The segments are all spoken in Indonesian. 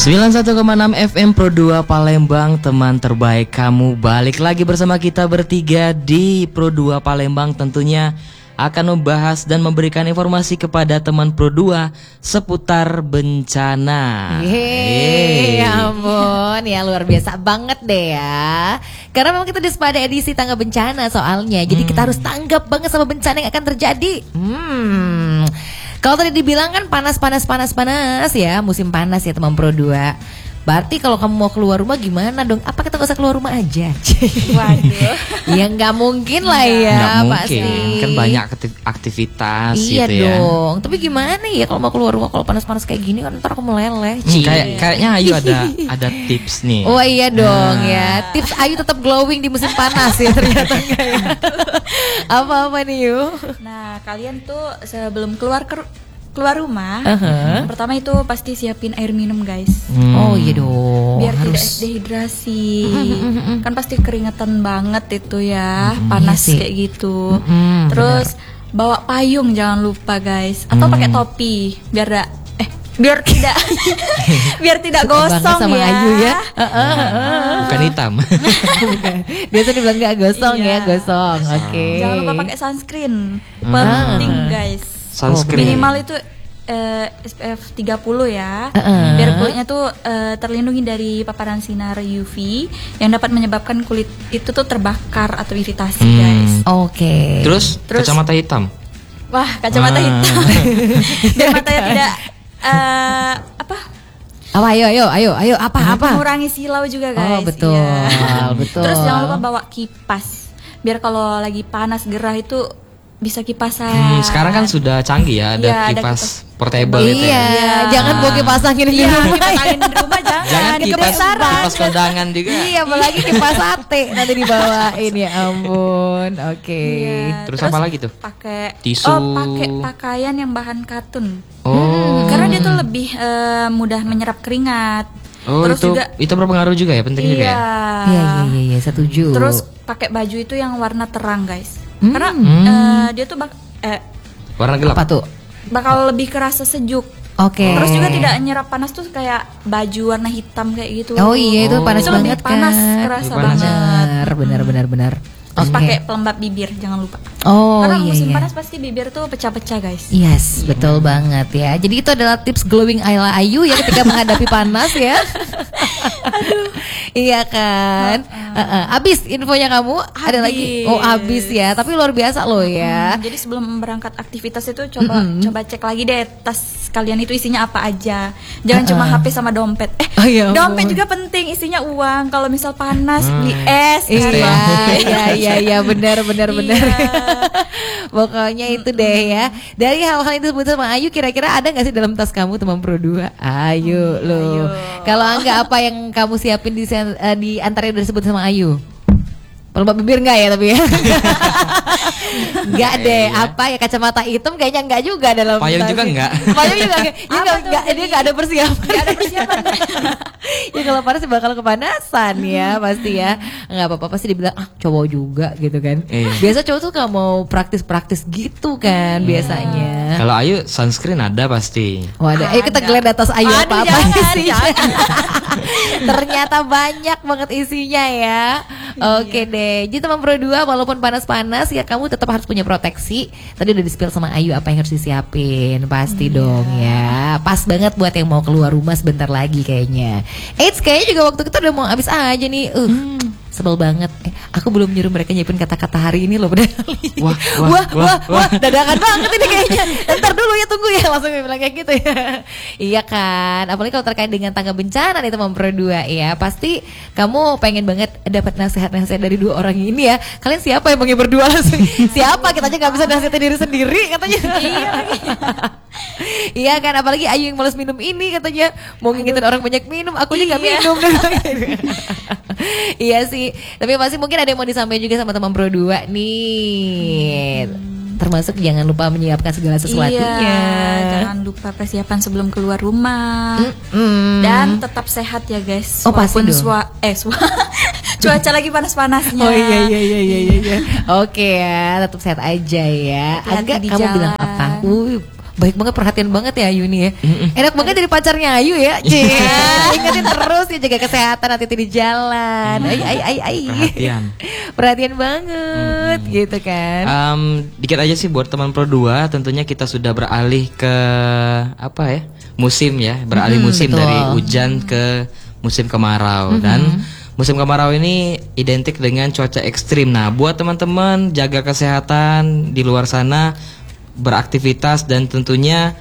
91,6 FM Pro 2 Palembang, teman terbaik kamu. Balik lagi bersama kita bertiga di Pro 2 Palembang, tentunya akan membahas dan memberikan informasi kepada teman Pro 2 seputar bencana. Ya ampun, ya luar biasa banget deh ya. Karena memang kita pada edisi tangga bencana soalnya. Jadi kita harus tanggap banget sama bencana yang akan terjadi. Kalau tadi dibilang kan panas ya, musim panas ya teman Pro 2. Berarti kalau kamu mau keluar rumah gimana dong? Apa kita gak usah keluar rumah aja? Waduh. Ya nggak mungkin lah ya, Nggak mungkin, pasti. kan banyak aktivitas Iya gitu ya. dong. Tapi gimana ya kalau mau keluar rumah kalau panas-panas kayak gini kan ntar aku meleleh. Kayaknya Ayu ada tips nih. Oh iya dong ya. Tips Ayu tetap glowing di musim panas ya ternyata enggak ya. Apa-apa nih Yu? Nah, kalian tuh sebelum keluar rumah, pertama itu pasti siapin air minum, guys. Oh iya dong. Biar harus. tidak dehidrasi. Kan pasti keringetan banget itu ya, panas iya sih. kayak gitu. Terus bawa payung jangan lupa, guys. Atau pakai topi biar tidak biar tidak Suka banget gosong sama ya. Ayu ya. Bukan hitam. Biasa dibilang nggak gosong Iya. ya, gosong. Oke. Jangan lupa pakai sunscreen. Penting, guys. Sunscreen. Minimal itu SPF 30 ya. Biar kulitnya tuh terlindungi dari paparan sinar UV yang dapat menyebabkan kulit itu tuh terbakar atau iritasi, guys. Oke. Terus kacamata hitam. Wah, kacamata hitam. Biar matanya tidak Apa ayo apa? mengurangi silau juga, guys. Oh betul, Iya. betul. Terus jangan lupa bawa kipas. Biar kalau lagi panas gerah itu bisa kipasan. Sekarang kan sudah canggih ya, ada Iya, ada kipas portable itu Iya, ya. jangan bawa kipas angin di rumah. Kipas angin di rumah jangan. Jangan di kipas kebesaran. kondangan juga. Iya, apalagi kipas sate nanti dibawain ya ampun. Oke. Iya, Terus apa lagi tuh? Pakai Tisu. pakai pakaian yang bahan katun. Oh. Karena dia tuh lebih mudah menyerap keringat. Oh, Terus juga itu berpengaruh juga ya, penting juga ya. Iya, setuju. Terus pakai baju itu yang warna terang, guys. Karena dia tuh Warna gelap. apa tuh? bakal lebih kerasa sejuk. Oke. Terus juga tidak nyerap panas tuh kayak baju warna hitam kayak gitu. Oh iya itu panas Itu banget lebih panas, kan. kerasa Lebih panas ya. banget. Benar. Terus Oke. pakai pelembab bibir, jangan lupa. Oh Karena iya. musim iya. panas pasti bibir tuh pecah-pecah, guys. Yes, betul banget ya. Jadi itu adalah tips glowing Ayla Ayu ya ketika menghadapi panas ya. Iya kan. Abis infonya kamu ada lagi. Oh abis ya. Tapi luar biasa loh ya. Jadi sebelum berangkat aktivitas itu coba cek lagi deh tas kalian itu isinya apa aja. Jangan cuma HP sama dompet. Oh, ya ampun. Dompet juga penting, isinya uang. Kalau misal panas beli es. Iya benar. Iya. Pokoknya itu deh ya. Dari hal-hal itu disebut sama Ayu, kira-kira ada nggak sih dalam tas kamu teman Pro 2? Ayo loh. Kalau enggak apa yang kamu siapin di antara yang udah disebut sama Ayu? Pelembab bibir enggak ya tapi ya? Enggak deh. Apa ya, kacamata hitam kayaknya enggak juga dalam Payung tas. juga enggak. Payung juga enggak. Dia enggak ada persiapan. Gak ada persiapan. Ya kalau panas bakal kepanasan ya pasti ya. Enggak apa-apa, pasti dibilang cowok juga gitu kan. Iya. Biasa cowok tuh gak mau praktis-praktis gitu kan biasanya. Kalau Ayu sunscreen ada pasti. Waduh, ayo kita geledah atas Ayu Aduh, apa-apa jangan, isinya. Ternyata banyak banget isinya ya. Oke deh. Jadi teman Pro 2 walaupun panas-panas ya kamu tetap harus punya proteksi. Tadi udah di-spill sama Ayu apa yang harus disiapin. Pasti dong ya. Pas banget buat yang mau keluar rumah sebentar lagi kayaknya. Eits, kayaknya juga waktu kita udah mau habis aja nih. Sebel banget. Aku belum nyuruh mereka nyiapin kata-kata hari ini loh padahal. Wah, dadakan banget ini kayaknya. Ntar dulu ya, tunggu ya, langsung bilang kayak gitu ya. Iya kan. Apalagi kalau terkait dengan tangga bencana nih teman Pro 2 ya. Pasti kamu pengen banget dapat nasihat-nasihat dari dua orang ini ya. Kalian siapa yang mau berdua langsung? Siapa? Kita aja nggak bisa nasihatin diri sendiri katanya. Iya kan, apalagi Ayu yang males minum ini katanya mau ngingetin orang banyak minum, aku aja nggak minum. Iya sih, tapi pasti mungkin ada yang mau disampaikan juga sama teman Pro 2 nih. Termasuk jangan lupa menyiapkan segala sesuatunya. Iya, jangan lupa persiapan sebelum keluar rumah. Dan tetap sehat ya guys. Oh, pasti dong. Cuaca lagi panas-panasnya. Oh iya. Oke ya, tetap sehat aja ya. Hati-hati Agak di kamu jalan. bilang apa? baik banget, perhatian banget ya Ayu nih ya. Enak banget dari pacarnya Ayu ya. Cie. Ingetin terus ya, jaga kesehatan, hati-hati di jalan. Ay. Perhatian banget gitu kan. Dikit aja sih buat teman Pro 2, tentunya kita sudah beralih ke apa ya? Musim ya, beralih musim betul. dari hujan ke musim kemarau dan musim kemarau ini identik dengan cuaca ekstrim. Nah, buat teman-teman jaga kesehatan di luar sana, beraktivitas dan tentunya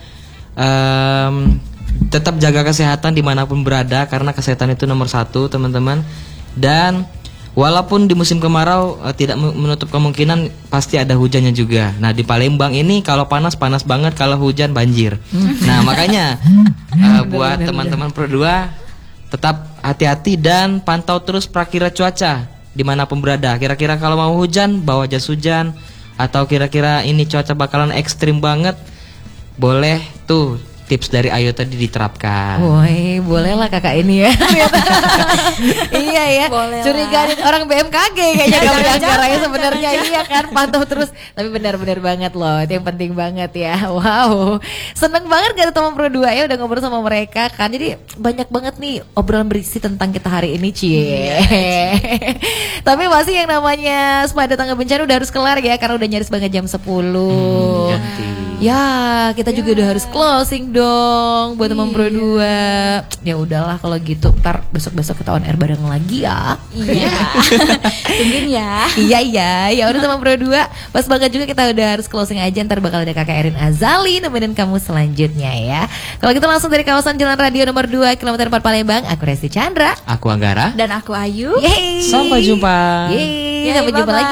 tetap jaga kesehatan dimanapun berada karena kesehatan itu nomor 1 teman-teman. Dan walaupun di musim kemarau tidak menutup kemungkinan pasti ada hujannya juga. Nah di Palembang ini kalau panas banget, kalau hujan banjir. Nah makanya buat teman-teman Pro 2 tetap hati-hati dan pantau terus prakira cuaca dimanapun berada. Kira-kira kalau mau hujan bawa jas hujan, atau kira-kira ini cuaca bakalan ekstrim banget, boleh tuh tips dari Ayu tadi diterapkan. Woi, boleh lah kakak ini ya. Iya ya. Boleh Curigaan orang BMKG kayaknya kamu Anggara ya sebenarnya. Iya kan, pantau terus. Tapi benar-benar banget loh. Itu yang penting banget ya. Wow. Seneng banget gak ada teman Pro 2 ya udah ngobrol sama mereka kan. Jadi banyak banget nih obrolan berisi tentang kita hari ini, Cie. Tapi masih yang namanya Sepada Tangga Bencana udah harus kelar ya karena udah nyaris banget jam 10. Ganti. Ya, kita juga udah harus closing dong buat teman Pro 2. Ya udahlah kalau gitu, ntar besok-besok kita on air bareng lagi ya. Iya. Tungguin ya. Iya. Ya udah teman Pro 2, pas banget juga kita udah harus closing aja. Ntar bakal ada Kakak Erin Azali nemenin kamu selanjutnya ya. Kalau gitu langsung dari kawasan Jalan Radio nomor 2 kilometer 4 Palembang, aku Resti Chandra. Aku Anggara. Dan aku Ayu. Yeay. Sampai jumpa. Yeay, Yeay, sampai jumpa bye-bye. lagi.